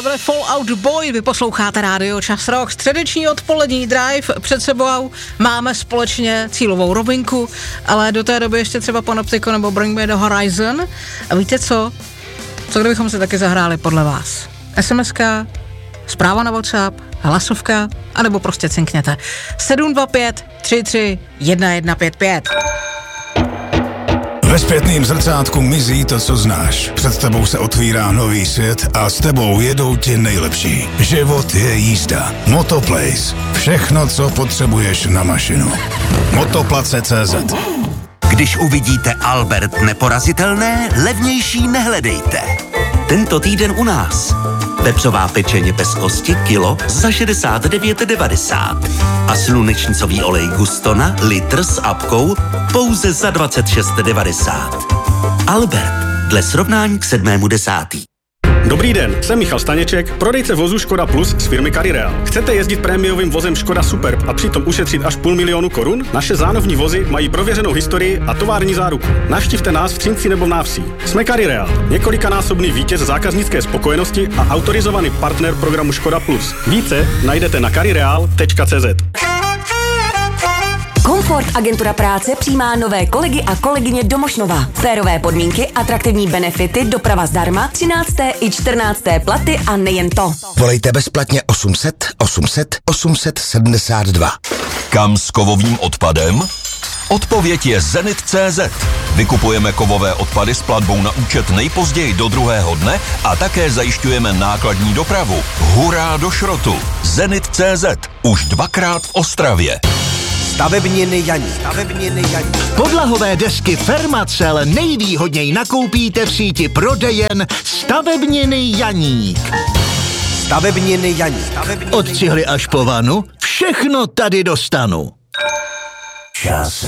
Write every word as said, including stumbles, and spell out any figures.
byli Fall Out Boy, vy posloucháte rádio Čas Rock, středeční odpolední drive, před sebou máme společně cílovou rovinku, ale do té doby ještě třeba Panoptico nebo Bring Me The Horizon. A víte co? Co kdybychom se taky zahráli podle vás? SMSka, zpráva na WhatsApp, hlasovka, anebo prostě cinkněte. sedm dva pět tři tři jedna jedna pět pět. Ve zpětným zrcátku mizí to, co znáš. Před tebou se otvírá nový svět a s tebou jedou ti nejlepší. Život je jízda. Motoplace. Všechno, co potřebuješ na mašinu. Motoplace tečka cé zet. Když uvidíte Albert neporazitelné, levnější nehledejte. Tento týden u nás. Vepřová pečeně bez kosti kilo za šedesát devět devadesát a slunečnicový olej Gustona litr s apkou pouze za dvacet šest devadesát. Albert, dle srovnání k sedmému desátý. Dobrý den, jsem Michal Staněček, prodejce vozu Škoda Plus z firmy CarryReal. Chcete jezdit prémiovým vozem Škoda Superb a přitom ušetřit až půl milionu korun? Naše zánovní vozy mají prověřenou historii a tovární záruku. Navštivte nás v Třinci nebo v Návsí. Jsme CarryReal, několikanásobný vítěz zákaznické spokojenosti a autorizovaný partner programu Škoda Plus. Více najdete na carryreal tečka cé zet. Komfort Agentura práce přijímá nové kolegy a kolegyně do Mošnova. Férové podmínky, atraktivní benefity, doprava zdarma, třinácté i čtrnácté platy a nejen to. Volejte bezplatně osm set osm set osm set sedmdesát dva. Kam s kovovým odpadem? Odpověď je Zenit tečka cé zet. Vykupujeme kovové odpady s platbou na účet nejpozději do druhého dne a také zajišťujeme nákladní dopravu. Hurá do šrotu! Zenit tečka cé zet. Už dvakrát v Ostravě. Stavebniny Janík. Stavebniny Janík. Podlahové desky Fermacell nejvýhodněji nakoupíte v síti prodejen Stavebniny Janík. Stavebniny Janík. Od cihly až po vanu, všechno tady dostanu. Čas